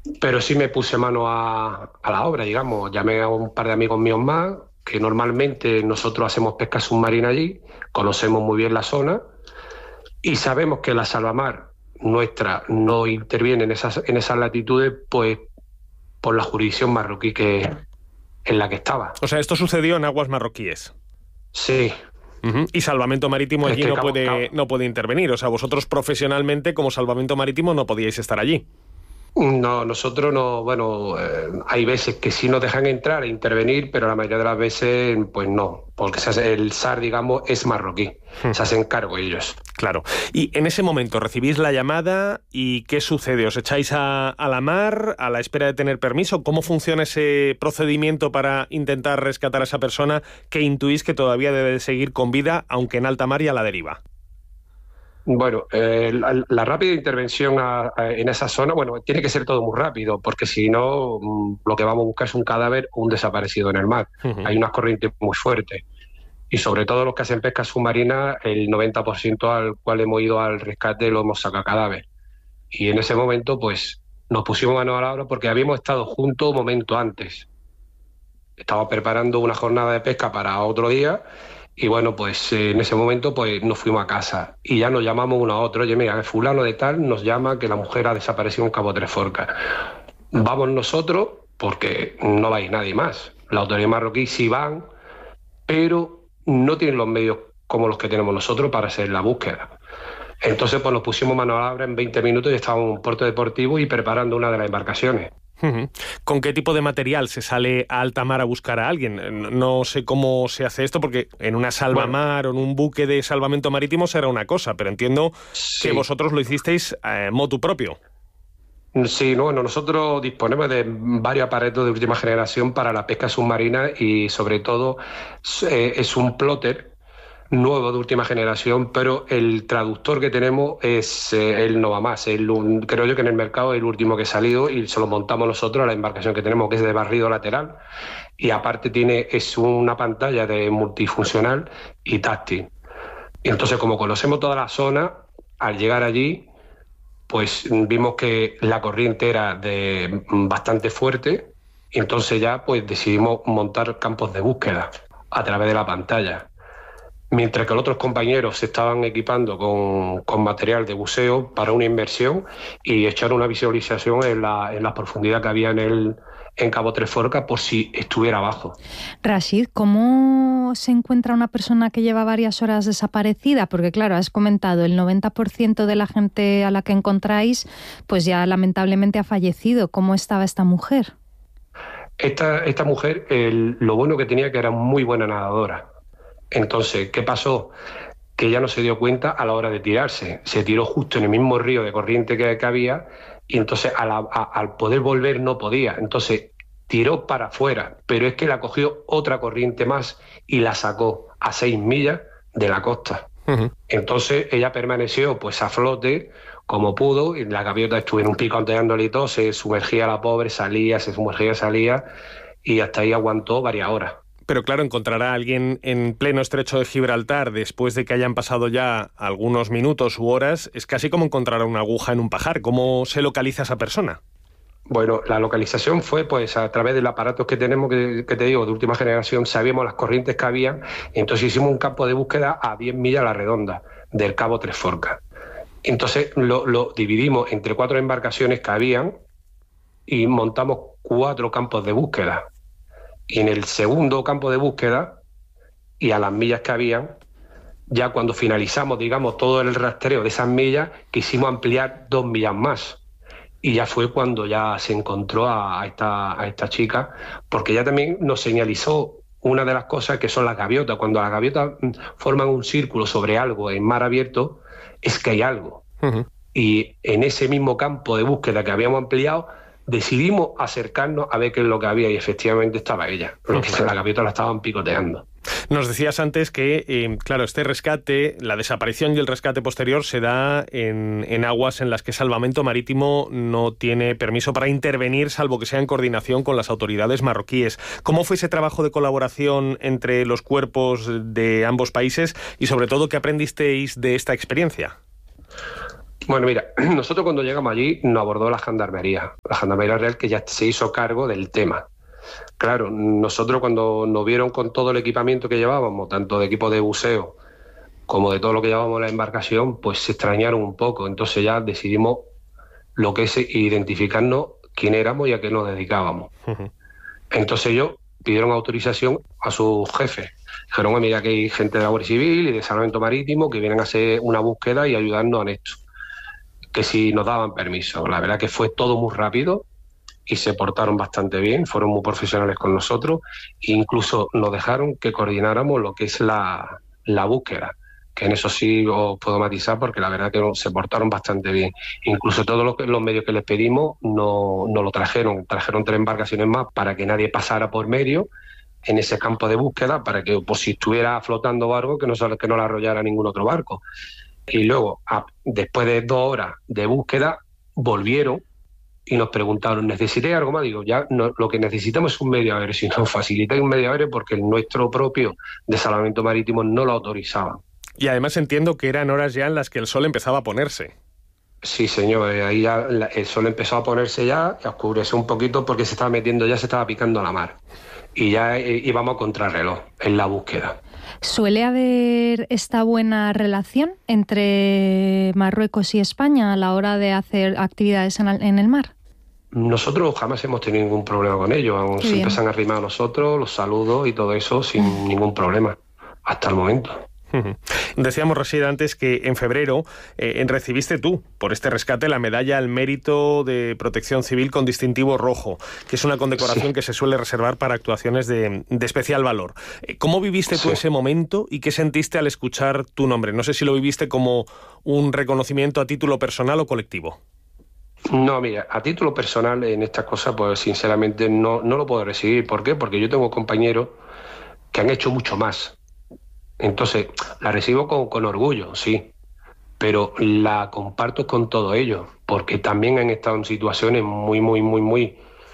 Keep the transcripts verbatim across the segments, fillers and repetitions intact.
pero sí me puse mano a, a la obra, digamos. Llamé a un par de amigos míos más, que normalmente nosotros hacemos pesca submarina allí, conocemos muy bien la zona y sabemos que la salvamar nuestra no interviene en esas, en esas latitudes, pues por la jurisdicción marroquí que en la que estaba. O sea, esto sucedió en aguas marroquíes. Sí. Uh-huh. Y Salvamento Marítimo Es allí que no Cabo, puede, Cabo, no puede intervenir. O sea, vosotros profesionalmente, como Salvamento Marítimo, no podíais estar allí. No, nosotros no, bueno, eh, hay veces que sí nos dejan entrar e intervenir, pero la mayoría de las veces, pues no, porque se hace, el S A R, digamos, es marroquí, Hmm. se hacen cargo ellos. Claro. Y en ese momento recibís la llamada y ¿qué sucede? ¿Os echáis a, a la mar a la espera de tener permiso? ¿Cómo funciona ese procedimiento para intentar rescatar a esa persona que intuís que todavía debe de seguir con vida, aunque en alta mar y a la deriva? Bueno, eh, la, la rápida intervención a, a, en esa zona, bueno, tiene que ser todo muy rápido, porque si no, mm, lo que vamos a buscar es un cadáver o un desaparecido en el mar. Uh-huh. Hay unas corrientes muy fuertes. Y sobre todo los que hacen pesca submarina, el noventa por ciento al cual hemos ido al rescate lo hemos sacado cadáver. Y en ese momento, pues, nos pusimos mano a la obra porque habíamos estado juntos un momento antes. Estábamos preparando una jornada de pesca para otro día y bueno, pues eh, en ese momento pues nos fuimos a casa y ya nos llamamos uno a otro. Oye, mira, fulano de tal nos llama que la mujer ha desaparecido en Cabo Tres Forcas. Vamos nosotros porque no va a ir nadie más. La autoridad marroquí sí van, pero no tienen los medios como los que tenemos nosotros para hacer la búsqueda. Entonces pues nos pusimos mano a la obra en veinte minutos y estábamos en un puerto deportivo y preparando una de las embarcaciones. Uh-huh. ¿Con qué tipo de material se sale a alta mar a buscar a alguien? No sé cómo se hace esto, porque en una salvamar bueno, o en un buque de salvamento marítimo será una cosa, pero entiendo sí. que vosotros lo hicisteis eh, motu propio. Sí, no, bueno, nosotros disponemos de varios aparatos de última generación para la pesca submarina y sobre todo eh, es un plotter nuevo de última generación, pero el traductor que tenemos es eh, el no va más. El, un, creo yo que en el mercado es el último que ha salido y se lo montamos nosotros a la embarcación que tenemos, que es de barrido lateral y aparte tiene es una pantalla de multifuncional y táctil. Y entonces, como conocemos toda la zona, al llegar allí, pues vimos que la corriente era de bastante fuerte y entonces ya pues decidimos montar campos de búsqueda a través de la pantalla. Mientras que los otros compañeros se estaban equipando con, con material de buceo para una inmersión y echar una visualización en la, en la profundidad que había en, el, en Cabo Tres Forcas por si estuviera abajo. Rashid, ¿cómo se encuentra una persona que lleva varias horas desaparecida? Porque claro, has comentado, el noventa por ciento de la gente a la que encontráis pues ya lamentablemente ha fallecido. ¿Cómo estaba esta mujer? Esta, esta mujer, el, lo bueno que tenía que era muy buena nadadora. Entonces, ¿qué pasó? Que ella no se dio cuenta a la hora de tirarse. Se tiró justo en el mismo río de corriente que, que había y entonces a la, a, al poder volver no podía. Entonces tiró para afuera, pero es que la cogió otra corriente más y la sacó a seis millas de la costa. Uh-huh. Entonces ella permaneció pues a flote como pudo y la gaviota estuvo en un picoteándole y todo, se sumergía la pobre, salía, se sumergía, salía y hasta ahí aguantó varias horas. Pero claro, encontrar a alguien en pleno estrecho de Gibraltar después de que hayan pasado ya algunos minutos u horas es casi como encontrar una aguja en un pajar. ¿Cómo se localiza a esa persona? Bueno, la localización fue pues a través del aparato que tenemos, que, que te digo, de última generación, sabíamos las corrientes que había, y entonces hicimos un campo de búsqueda a diez millas a la redonda del Cabo Tres Forcas. Entonces lo, lo dividimos entre cuatro embarcaciones que habían y montamos cuatro campos de búsqueda. Y en el segundo campo de búsqueda, y a las millas que habían, ya cuando finalizamos, digamos, todo el rastreo de esas millas, quisimos ampliar dos millas más. Y ya fue cuando ya se encontró a esta, a esta chica, porque ya también nos señalizó una de las cosas que son las gaviotas. Cuando las gaviotas forman un círculo sobre algo en mar abierto, es que hay algo. Uh-huh. Y en ese mismo campo de búsqueda que habíamos ampliado, decidimos acercarnos a ver qué es lo que había y efectivamente estaba ella. Lo que la gaviota la estaban picoteando. Nos decías antes que, eh, claro, este rescate, la desaparición y el rescate posterior se da en, en aguas en las que Salvamento Marítimo no tiene permiso para intervenir, salvo que sea en coordinación con las autoridades marroquíes. ¿Cómo fue ese trabajo de colaboración entre los cuerpos de ambos países y, sobre todo, qué aprendisteis de esta experiencia? Bueno, mira, nosotros cuando llegamos allí nos abordó la Gendarmería, la Gendarmería Real, que ya se hizo cargo del tema. Claro, nosotros cuando nos vieron con todo el equipamiento que llevábamos, tanto de equipo de buceo como de todo lo que llevábamos en la embarcación, pues se extrañaron un poco. Entonces ya decidimos lo que es identificarnos quién éramos y a qué nos dedicábamos. Uh-huh. Entonces ellos pidieron autorización a sus jefes. Dijeron, mira, que hay gente de la Guardia Civil y de Salvamento Marítimo que vienen a hacer una búsqueda y ayudarnos en esto. Que si nos daban permiso. La verdad que fue todo muy rápido y se portaron bastante bien, fueron muy profesionales con nosotros e incluso nos dejaron que coordináramos lo que es la, la búsqueda, que en eso sí os puedo matizar porque la verdad que se portaron bastante bien. Incluso todos los, los medios que les pedimos no, no lo trajeron, trajeron tres embarcaciones más para que nadie pasara por medio en ese campo de búsqueda, para que pues, si estuviera flotando algo que no, que no la arrollara ningún otro barco. Y luego, a, después de dos horas de búsqueda, volvieron y nos preguntaron, ¿necesitáis algo más? Digo, ya no, lo que necesitamos es un medio aéreo. Si nos facilitáis un medio aéreo, porque el nuestro propio de salvamento marítimo no lo autorizaban. Y además entiendo que eran horas ya en las que el sol empezaba a ponerse. Sí, señor, ahí ya el sol empezó a ponerse ya, a oscurecer un poquito porque se estaba metiendo, ya se estaba picando la mar. Y ya íbamos a contrarreloj en la búsqueda. ¿Suele haber esta buena relación entre Marruecos y España a la hora de hacer actividades en el mar? Nosotros jamás hemos tenido ningún problema con ellos. Siempre se han arrimado a nosotros, los saludos y todo eso sin mm. ningún problema, hasta el momento. Decíamos, Rashid, antes que en febrero eh, recibiste tú, por este rescate, la medalla al mérito de protección civil con distintivo rojo, que es una condecoración sí. que se suele reservar para actuaciones de, de especial valor. ¿Cómo viviste sí. tú ese momento y qué sentiste al escuchar tu nombre? No sé si lo viviste como un reconocimiento a título personal o colectivo. No, mira, a título personal en estas cosas, pues sinceramente no, no lo puedo recibir. ¿Por qué? Porque yo tengo compañeros que han hecho mucho más. Entonces, la recibo con, con orgullo, sí, pero la comparto con todos ellos, porque también han estado en situaciones muy, muy, muy, muy,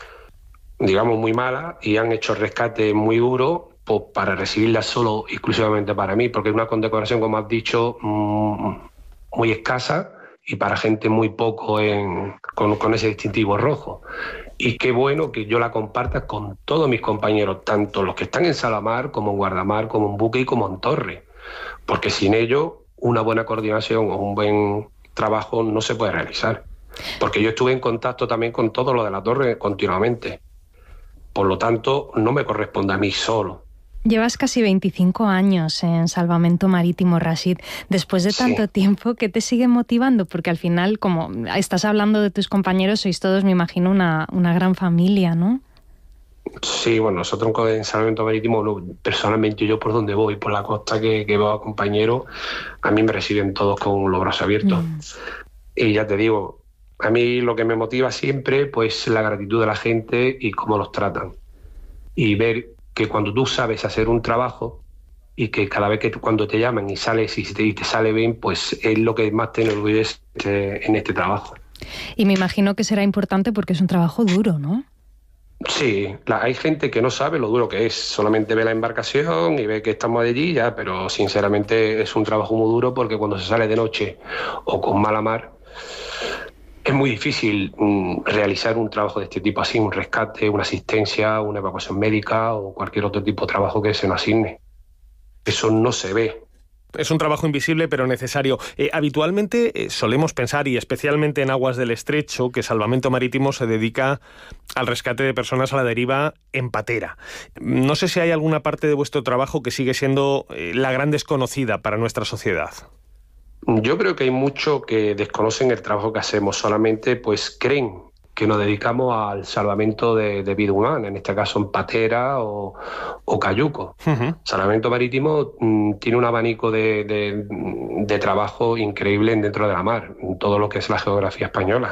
digamos, muy malas y han hecho rescates muy duros pues, para recibirla solo, exclusivamente para mí, porque es una condecoración, como has dicho, mmm, muy escasa y para gente muy poco en, con, con ese distintivo rojo. Y qué bueno que yo la comparta con todos mis compañeros, tanto los que están en Salamar, como en Guardamar, como en Buque y como en Torre. Porque sin ello, una buena coordinación o un buen trabajo no se puede realizar. Porque yo estuve en contacto también con todo lo de la Torre continuamente. Por lo tanto, no me corresponde a mí solo. Llevas casi veinticinco años en Salvamento Marítimo, Rashid. Después de tanto sí. tiempo, ¿qué te sigue motivando? Porque al final, como estás hablando de tus compañeros, sois todos, me imagino, una, una gran familia, ¿no? Sí, bueno, nosotros en Salvamento Marítimo, personalmente yo por donde voy, por la costa que, que veo a compañeros, a mí me reciben todos con los brazos abiertos. Mm. Y ya te digo, a mí lo que me motiva siempre, pues la gratitud de la gente y cómo los tratan. Y ver que cuando tú sabes hacer un trabajo y que cada vez que tú, cuando te llaman y sales y te, y te sale bien, pues es lo que más te enorgullece en este trabajo. Y me imagino que será importante porque es un trabajo duro, ¿no? Sí, la, hay gente que no sabe lo duro que es, solamente ve la embarcación y ve que estamos allí ya, pero sinceramente es un trabajo muy duro porque cuando se sale de noche o con mala mar, es muy difícil mm, realizar un trabajo de este tipo así, un rescate, una asistencia, una evacuación médica o cualquier otro tipo de trabajo que se nos asigne. Eso no se ve. Es un trabajo invisible pero necesario. Eh, habitualmente eh, solemos pensar, y especialmente en aguas del Estrecho, que Salvamento Marítimo se dedica al rescate de personas a la deriva en patera. No sé si hay alguna parte de vuestro trabajo que sigue siendo eh, la gran desconocida para nuestra sociedad. Yo creo que hay muchos que desconocen el trabajo que hacemos, solamente pues creen que nos dedicamos al salvamento de, de vida humana, en este caso en patera o, o cayuco. Uh-huh. Salvamento Marítimo mm, tiene un abanico de, de, de trabajo increíble dentro de la mar, en todo lo que es la geografía española,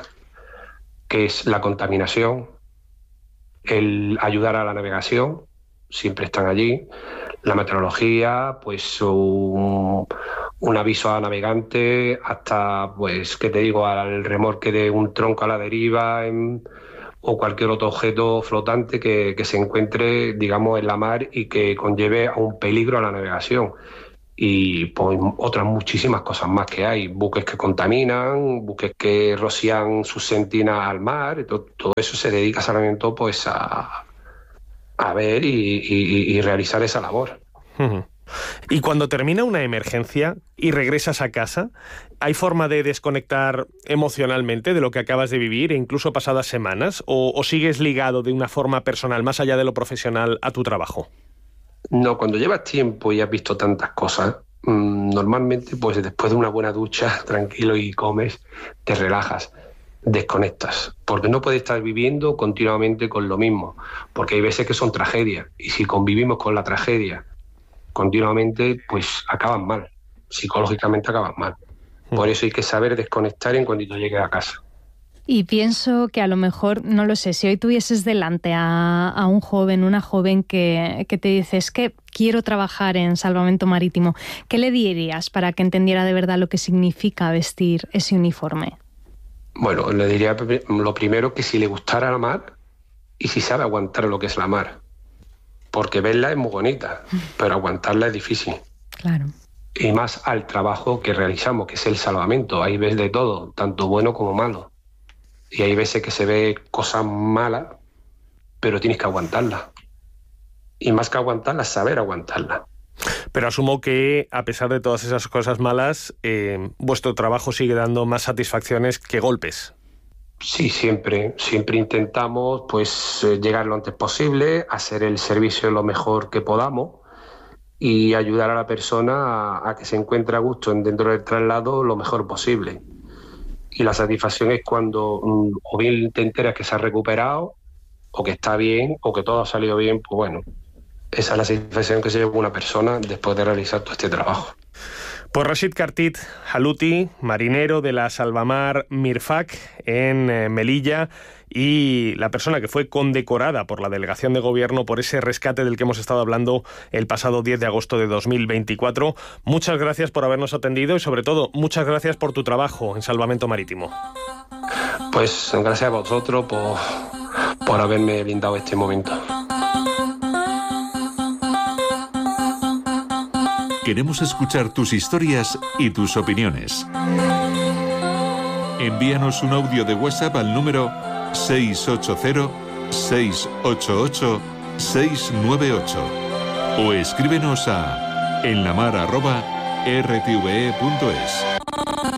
que es la contaminación, el ayudar a la navegación, siempre están allí, la meteorología, pues un, un aviso a navegante, hasta, pues, ¿qué te digo?, al remolque de un tronco a la deriva en, o cualquier otro objeto flotante que, que se encuentre, digamos, en la mar y que conlleve a un peligro a la navegación. y pues otras muchísimas cosas más que hay, buques que contaminan, buques que rocían sus sentinas al mar, y todo, todo eso se dedica Salvamento pues a, a ver y, y, y realizar esa labor. Uh-huh. Y cuando termina una emergencia y regresas a casa, ¿hay forma de desconectar emocionalmente de lo que acabas de vivir, e incluso pasadas semanas? ¿O, o sigues ligado de una forma personal, más allá de lo profesional, a tu trabajo? No, cuando llevas tiempo y has visto tantas cosas, mmm, normalmente pues después de una buena ducha, tranquilo y comes, te relajas, desconectas, porque no puedes estar viviendo continuamente con lo mismo, porque hay veces que son tragedias, y si convivimos con la tragedia continuamente, pues acaban mal, psicológicamente acaban mal. Por eso hay que saber desconectar en cuanto llegues a casa. Y pienso que a lo mejor, no lo sé, si hoy tuvieses delante a, a un joven, una joven que, que te dice, es que quiero trabajar en salvamento marítimo, ¿qué le dirías para que entendiera de verdad lo que significa vestir ese uniforme? Bueno, le diría lo primero que si le gustara la mar y si sabe aguantar lo que es la mar. Porque verla es muy bonita, pero aguantarla es difícil. Claro. Y más al trabajo que realizamos, que es el salvamento. Ahí ves de todo, tanto bueno como malo. Y hay veces que se ve cosas malas, pero tienes que aguantarlas. Y más que aguantarlas, saber aguantarlas. Pero asumo que, a pesar de todas esas cosas malas, eh, vuestro trabajo sigue dando más satisfacciones que golpes. Sí, siempre, siempre intentamos pues llegar lo antes posible, hacer el servicio lo mejor que podamos y ayudar a la persona a, a que se encuentre a gusto dentro del traslado lo mejor posible. Y la satisfacción es cuando um, o bien te enteras que se ha recuperado, o que está bien, o que todo ha salido bien, pues bueno, esa es la satisfacción que se lleva una persona después de realizar todo este trabajo. Pues Rashid Kartit Haluti, marinero de la Salvamar Mirfak en eh, Melilla, y la persona que fue condecorada por la delegación de gobierno por ese rescate del que hemos estado hablando el pasado diez de agosto de dos mil veinticuatro. Muchas gracias por habernos atendido y, sobre todo, muchas gracias por tu trabajo en Salvamento Marítimo. Pues gracias a vosotros por, por haberme brindado este momento. Queremos escuchar tus historias y tus opiniones. Envíanos un audio de WhatsApp al número seis ocho cero, seis ocho ocho, seis nueve ocho o escríbenos a enlamar arroba r t v e punto es.